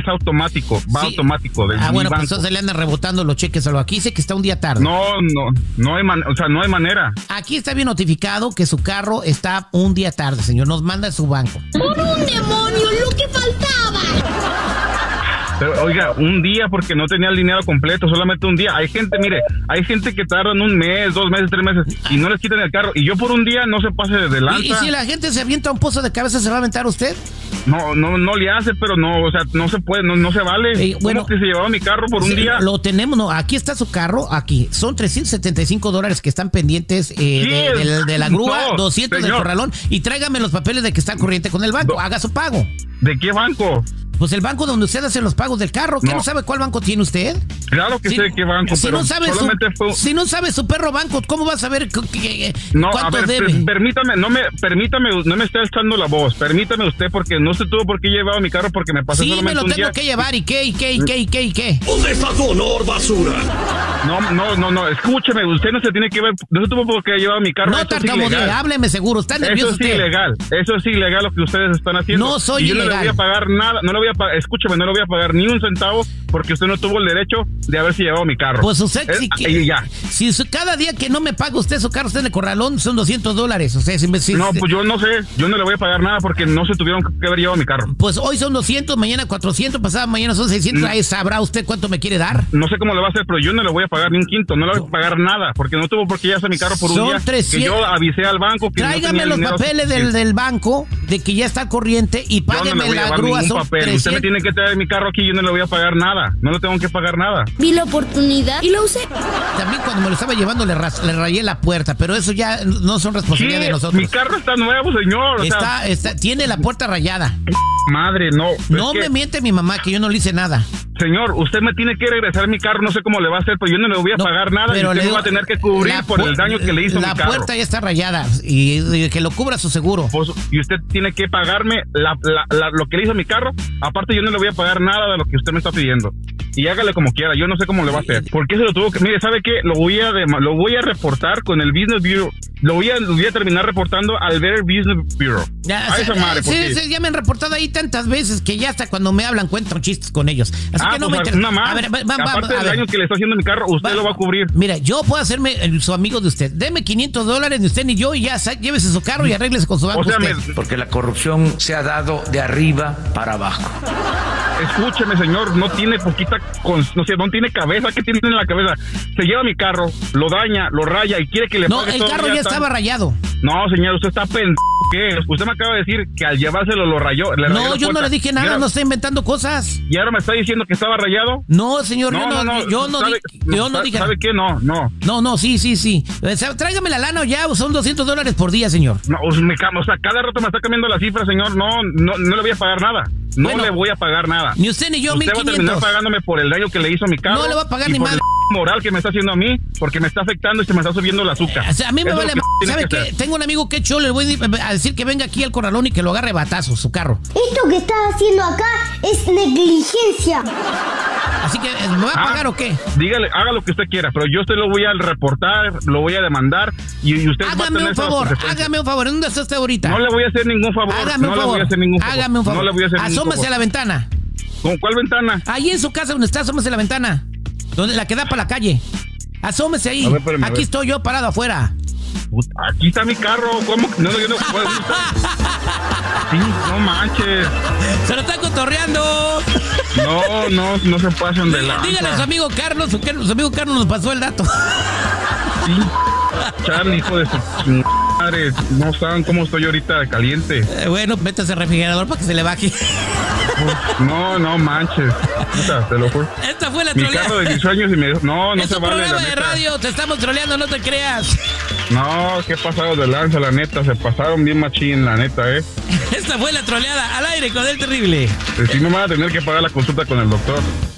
automático, va automático. Bueno, banco. Pues entonces le andan rebotando los cheques a lo. Aquí dice que está un día tarde. No hay manera. Aquí está bien notificado que su carro está un día tarde, señor. Nos manda a su banco. ¡Por un demonio, lo que faltaba! Pero, oiga, un día porque no tenía el dinero completo, solamente un día. Hay gente que tardan un mes, 2 meses, 3 meses y no les quitan el carro. Y yo por un día no se pase de lanza. ¿Y si la gente se avienta a un pozo de cabeza, se va a aventar usted? No le hace, pero no, o sea, no se puede, no se vale. Bueno, ¿cómo que se llevaba mi carro por un día? Lo tenemos, no, aquí está su carro, aquí. Son $375 que están pendientes de la grúa, 200 del corralón. Y tráigame los papeles de que está corriente con el banco, haga su pago. ¿De qué banco? Pues el banco donde usted hace los pagos del carro. ¿Qué no sabe cuál banco tiene usted? Claro que sé qué banco, si pero no sabe si no sabe su perro banco, ¿cómo va a saber cuánto debe? Permítame, no me está echando la voz. Permítame usted, porque no se tuvo por qué llevar mi carro porque me pasó solamente un día. Sí, me lo tengo que llevar. ¿Y qué? ¿Dónde está tu honor, basura? No, escúcheme, usted no se tiene que ver, no se tuvo por qué llevar mi carro. No tartamudee, hábleme seguro, está nervioso usted. Eso es ilegal lo que ustedes están haciendo. No soy ilegal. Yo no le voy a pagar nada, escúcheme, no le voy a pagar ni un centavo porque usted no tuvo el derecho de haberse llevado mi carro. Pues usted si cada día que no me paga usted su carro, usted en el corralón, son $200. O sea, pues yo no sé, yo no le voy a pagar nada porque no se tuvieron que haber llevado mi carro. Pues hoy son 200, mañana 400, pasado mañana son 600, ahí sabrá usted cuánto me quiere dar. No sé cómo le va a hacer, pero yo no le voy a pagar ni un quinto, no le voy a pagar nada, porque no tuvo por qué llevarse mi carro por un día. 300. Que yo avisé al banco que tráigame los papeles del banco de que ya está al corriente y págueme la grúa. Usted me tiene que traer mi carro aquí, yo no le voy a pagar nada, no le tengo que pagar nada. Vi la oportunidad y lo usé. También cuando me lo estaba llevando le rayé la puerta, pero eso ya no son responsabilidad de nosotros. Mi carro está nuevo, señor. Tiene la puerta rayada. Madre, no. No me miente mi mamá que yo no le hice nada. Señor, usted me tiene que regresar mi carro, no sé cómo le va a hacer, pero yo no le voy a pagar nada y usted me va a tener que cubrir por el daño que le hizo mi carro. La puerta ya está rayada y que lo cubra su seguro. Pues, y usted tiene que pagarme lo que le hizo mi carro, aparte yo no le voy a pagar nada de lo que usted me está pidiendo. Y hágale como quiera, yo no sé cómo le va a hacer. ¿Por qué se lo tuvo que...? Mire, ¿sabe qué? Lo voy a reportar con el Business Bureau. Lo voy a terminar reportando al Better Business Bureau. Ya me han reportado ahí tantas veces que ya hasta cuando me hablan cuentan chistes con ellos. Así que no me interesa. Aparte del daño que le está haciendo mi carro, usted lo va a cubrir. Mira, yo puedo hacerme su amigo de usted. Deme $500 de usted ni yo y ya llévese su carro y arréglese con su banco. Porque la corrupción se ha dado de arriba para abajo. Escúcheme, señor, no tiene no tiene cabeza. ¿Qué tiene en la cabeza? Se lleva mi carro, lo daña, lo raya y quiere que le pague todo. No, el carro ya estaba rayado. No, señor, usted está ¿qué? Usted me acaba de decir que al llevárselo lo rayó. No, yo no le dije nada, no estoy inventando cosas. ¿Y ahora me está diciendo que estaba rayado? No, señor, yo no dije. ¿Sabe qué? No, sí. Tráigame la lana ya, son $200 por día, señor. No, o sea, cada rato me está cambiando la cifra, señor. No le voy a pagar nada. No le voy a pagar nada. Ni usted ni yo, usted 1,500. va a terminar pagándome por el daño que le hizo a mi carro. No le va a pagar ni madre. Moral que me está haciendo a mí, porque me está afectando y se me está subiendo el azúcar. O sea, a mí me vale. ¿Sabe qué? Tengo un amigo que es chulo, le voy a decir que venga aquí al corralón y que lo agarre batazos, su carro. Esto que estás haciendo acá es negligencia. Así que, ¿me va a pagar o qué? Dígale, haga lo que usted quiera, pero yo usted lo voy a reportar, lo voy a demandar y usted va a tener hágame un favor, ¿dónde está usted ahorita? No le voy a hacer ningún favor. Hágame un favor. No le voy a hacer Asómese a la ventana. ¿Con cuál ventana? Ahí en su casa donde está, asómese a la ventana. La que da para la calle. Asómese ahí. Aquí estoy yo parado afuera. Aquí está mi carro. ¿Cómo? No puedo. Sí, no manches. Se lo está cotorreando. No se pasen de la. Dígale a su amigo Carlos. Su amigo Carlos nos pasó el dato. Sí. Charlie, hijo de su madre. No saben cómo estoy ahorita de caliente. Bueno, métase al refrigerador para que se le baje. No manches. Te lo juro. Esta fue la troleada. Mi carro de 10 años y me dijo, no se vale. Es un programa de radio, te estamos troleando, no te creas. No, qué pasado de lanza, la neta. Se pasaron bien machín, la neta, Esta fue la troleada al aire con el terrible. Si no me van a tener que pagar la consulta con el doctor.